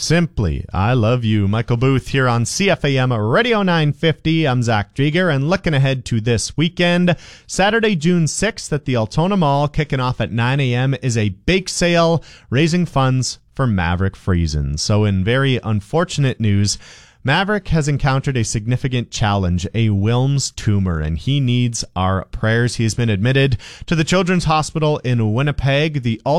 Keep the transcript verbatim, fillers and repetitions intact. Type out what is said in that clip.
Simply, I love you. Michael Booth here on C F A M Radio nine fifty. I'm Zach Drieger, and looking ahead to this weekend, Saturday, June sixth at the Altona Mall, kicking off at nine a.m. is a bake sale raising funds for Maverick Friesen. So in very unfortunate news, Maverick has encountered a significant challenge, a Wilms tumor, and he needs our prayers. He has been admitted to the Children's Hospital in Winnipeg. The